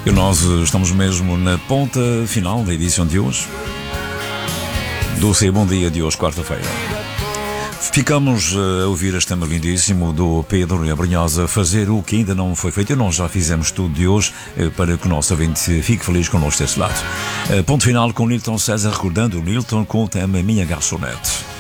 E nós estamos mesmo na ponta final da edição de hoje do Sei Bom Dia de hoje, quarta-feira. Ficamos a ouvir este tema lindíssimo do Pedro e a Brunhosa, fazer o que ainda não foi feito. E nós já fizemos tudo de hoje para que o nosso ouvinte fique feliz connosco desse lado. Ponto final com Nilton César, recordando o Nilton com o tema Minha Garçonete.